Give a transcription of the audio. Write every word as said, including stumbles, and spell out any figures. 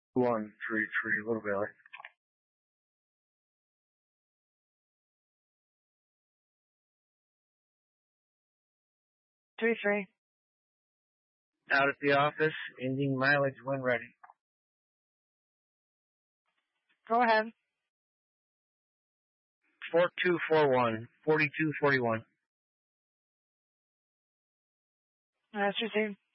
One, three, three, Little Valley. Three, three. Out at the office, ending mileage when ready. Go ahead. Four two four one, forty two forty one. That's received.